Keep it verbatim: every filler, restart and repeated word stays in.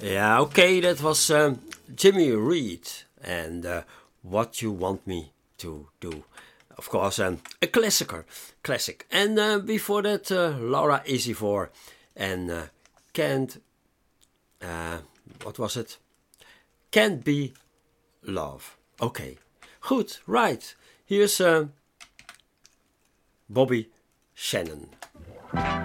Ja, oké, dat was uh, Jimmy Reed and uh, What You Want Me to Do. Of course, um, a classicer, classic. And uh, before that, uh, Laura Easyfor and uh, Can't, uh, what was it? Can't Be Love. Okay, goed, right. Here's uh, Bobby Shannon.